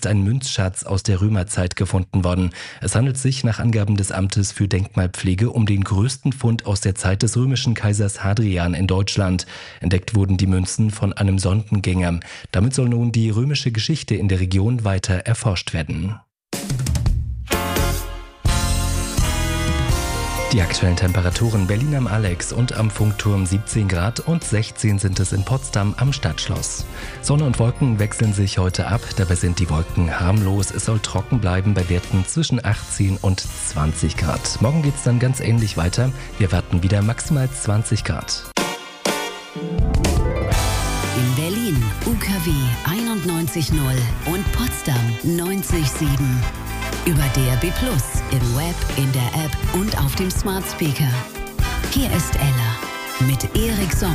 ist ein Münzschatz aus der Römerzeit gefunden worden. Es handelt sich nach Angaben des Amtes für Denkmalpflege um den größten Fund aus der Zeit des römischen Kaisers Hadrian in Deutschland. Entdeckt wurden die Münzen von einem Sondengänger. Damit soll nun die römische Geschichte in der Region weiter erforscht werden. Die aktuellen Temperaturen: Berlin am Alex und am Funkturm 17 Grad und 16 sind es in Potsdam am Stadtschloss. Sonne und Wolken wechseln sich heute ab, dabei sind die Wolken harmlos. Es soll trocken bleiben bei Werten zwischen 18 und 20 Grad. Morgen geht es dann ganz ähnlich weiter. Wir erwarten wieder maximal 20 Grad. In Berlin UKW 91.0 und Potsdam 90.7. Über DAB+, im Web, in der App und auf dem Smart Speaker. Hier ist Ella mit Erik Sommer.